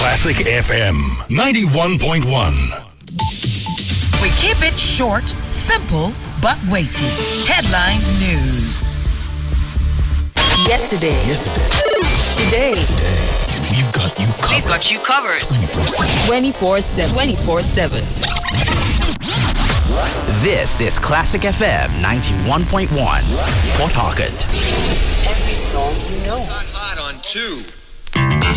Classic FM 91.1. We keep it short, simple, but weighty. Headline news. Yesterday. Today. We've got you covered. We've got you covered. 24/7. 24/7. This is Classic FM 91.1. Port Harcourt. Every song you know. Hot on 2.